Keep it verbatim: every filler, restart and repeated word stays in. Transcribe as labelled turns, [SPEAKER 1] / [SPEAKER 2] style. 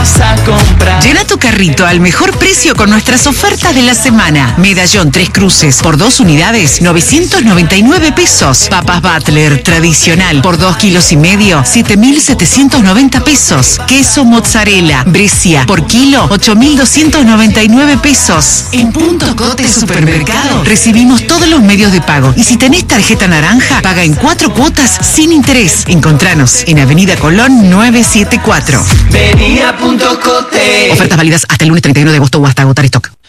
[SPEAKER 1] vas a comprar.
[SPEAKER 2] Llena tu carrito al mejor precio con nuestras ofertas de la semana. Medallón Tres Cruces por dos unidades, novecientos noventa y nueve pesos. Papas Butler tradicional por dos kilos y medio, siete mil setecientos noventa pesos. Queso mozzarella Brescia por kilo, ocho mil doscientos noventa y nueve pesos. En Punto Cote Supermercado recibimos todos los medios de pago. Y si tenés tarjeta naranja, paga en cuatro cuotas sin interés. Encontranos en Avenida Colón novecientos setenta y cuatro.
[SPEAKER 1] Vení a Punto Cote.
[SPEAKER 2] Ofertas válidas hasta el lunes treinta y uno de agosto o hasta agotar stock.